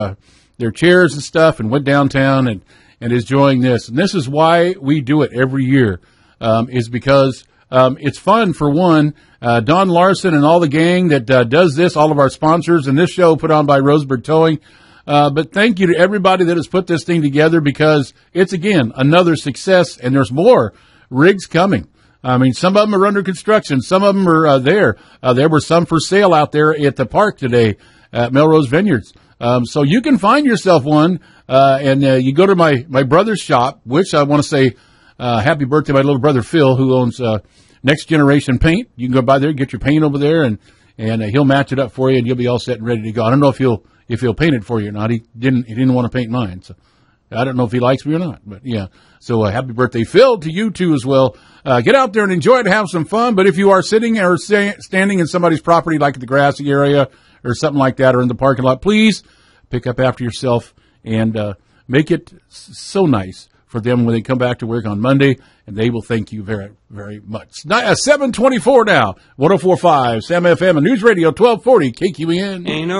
their chairs and stuff and went downtown and is enjoying this. And this is why we do it every year, is because it's fun, for one. Don Larson and all the gang that does this, all of our sponsors, and this show put on by Roseburg Towing. But thank you to everybody that has put this thing together, because it's, again, another success, and there's more rigs coming. I mean, some of them are under construction. Some of them are there. There were some for sale out there at the park today at Melrose Vineyards. So you can find yourself one, and you go to my brother's shop, which I want to say happy birthday to my little brother Phil, who owns Next Generation Paint. You can go by there, get your paint over there, and he'll match it up for you, and you'll be all set and ready to go. I don't know if he'll paint it for you or not. He didn't want to paint mine, so I don't know if he likes me or not. But yeah, so happy birthday, Phil, to you too as well. Get out there and enjoy it, have some fun. But if you are sitting or standing in somebody's property, like the grassy area or something like that, or in the parking lot, please pick up after yourself and make it so nice for them when they come back to work on Monday, and they will thank you very, very much. 7:24 now, 104.5 Sam FM and News Radio 1240 KQEN.